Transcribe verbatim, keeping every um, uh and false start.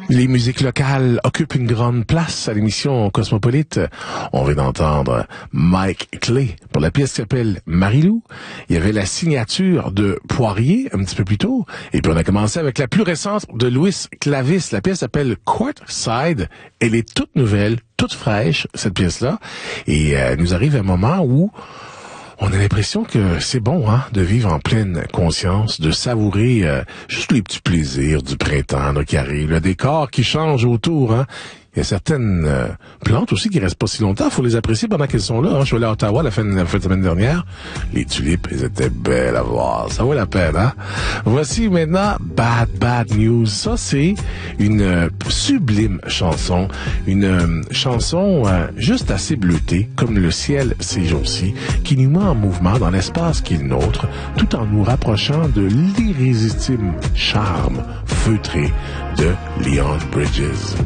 Les musiques locales occupent une grande place à l'émission Cosmopolite. On vient d'entendre Mike Clay pour la pièce qui s'appelle Marilou. Il y avait la signature de Poirier un petit peu plus tôt. Et puis on a commencé avec la plus récente de Louis Clavis. La pièce s'appelle Courtside. Elle est toute nouvelle, toute fraîche, cette pièce-là. Et euh, nous arrive un moment où on a l'impression que c'est bon, hein, de vivre en pleine conscience, de savourer euh, juste les petits plaisirs du printemps là, qui arrive, le décor qui change autour, hein. Il y a certaines euh, plantes aussi qui restent pas si longtemps. Il faut les apprécier pendant qu'elles sont là. Hein. Je suis allé à Ottawa la fin, la fin de semaine dernière. Les tulipes, elles étaient belles à voir. Ça vaut la peine, hein? Voici maintenant Bad Bad News. Ça, c'est une euh, sublime chanson. Une euh, chanson euh, juste assez bleutée, comme le ciel ces jours-ci, qui nous met en mouvement dans l'espace qui est le nôtre, tout en nous rapprochant de l'irrésistible charme feutré de Leon Bridges.